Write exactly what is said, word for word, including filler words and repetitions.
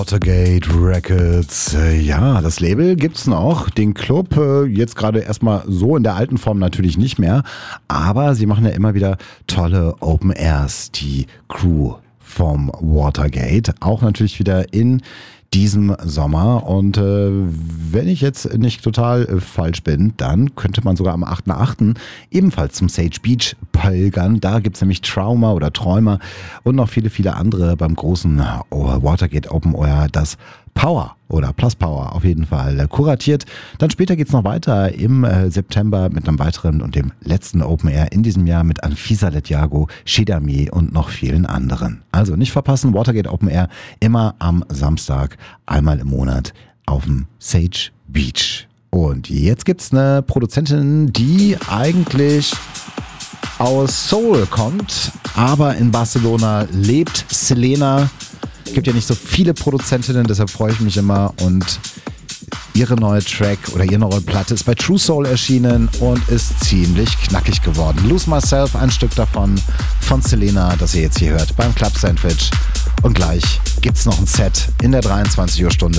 Watergate Records, ja, das Label gibt's noch, den Club jetzt gerade erstmal so in der alten Form natürlich nicht mehr, aber sie machen ja immer wieder tolle Open Airs, die Crew vom Watergate, auch natürlich wieder in diesem Sommer und äh, wenn ich jetzt nicht total äh, falsch bin, dann könnte man sogar am achten achten ebenfalls zum Sage Beach pilgern. Da gibt's nämlich Trauma oder Träumer und noch viele, viele andere beim großen oh, Watergate Open Air, das Power oder Plus Power auf jeden Fall kuratiert. Dann später geht's noch weiter im äh, September mit einem weiteren und dem letzten Open Air in diesem Jahr mit Anfisa Letyago, Shedami und noch vielen anderen. Also nicht verpassen, Watergate Open Air immer am Samstag, einmal im Monat auf dem Sage Beach. Und jetzt gibt's eine Produzentin, die eigentlich aus Seoul kommt, aber in Barcelona lebt, Selena. Es gibt ja nicht so viele Produzentinnen, deshalb freue ich mich immer und ihre neue Track oder ihre neue Platte ist bei True Soul erschienen und ist ziemlich knackig geworden. Lose Myself, ein Stück davon von Selena, das ihr jetzt hier hört beim Club Sandwich und gleich gibt's noch ein Set in der dreiundzwanzig Uhr Stunde